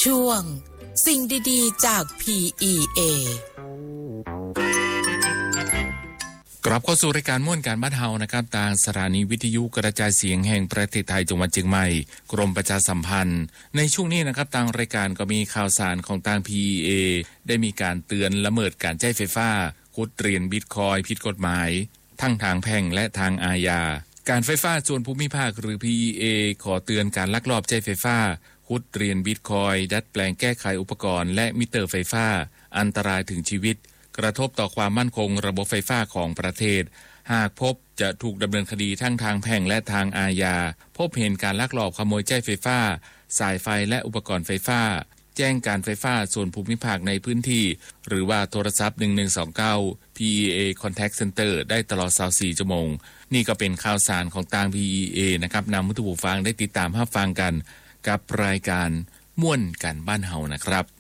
ช่วงสิ่งดีๆจาก PEA กลับเข้าสู่รายการม่วนการบ้านเฮานะครับทางสถานีวิทยุกระจายเสียงแห่งประเทศไทยจังหวัดเชียงใหม่กรมประชาสัมพันธ์ในช่วงนี้นะครับทางรายการก็มีข่าวสารของทาง PEA ได้มีการเตือนละเมิดการใช้ไฟฟ้าขุดเหรียญบิตคอยน์ผิดกฎหมายทั้งทางแพ่งและทางอาญาการไฟฟ้าส่วนภูมิภาคหรือ PEA ขอเตือนการลักลอบใช้ไฟฟ้าขุดเหรียญบิตคอยน์ดัดแปลงแก้ไขอุปกรณ์และมิเตอร์ไฟฟ้าอันตรายถึงชีวิตกระทบต่อความมั่นคงระบบไฟฟ้าของประเทศหากพบจะถูกดำเนินคดีทั้งทางแพ่งและทางอาญาพบเห็นการลักลอบขโมยใช้ไฟฟ้าสายไฟและอุปกรณ์ไฟฟ้าแจ้งการไฟฟ้าส่วนภูมิภาคในพื้นที่หรือว่าโทรศัพท์1129 PEA Contact Center ได้ตลอด24ชั่วโมงนี่ก็เป็นข่าวสารของทาง PEA นะครับนำผู้ฟังได้ติดตามรับฟังกันกับรายการม่วนกันบ้านเฮานะครับ